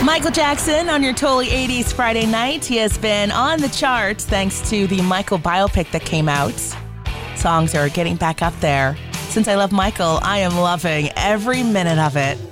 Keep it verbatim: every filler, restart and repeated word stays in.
Michael Jackson on your Totally eighties Friday night. He has been on the charts thanks to the Michael biopic that came out. Songs are getting back up there. Since I Love Michael, I am loving every minute of it.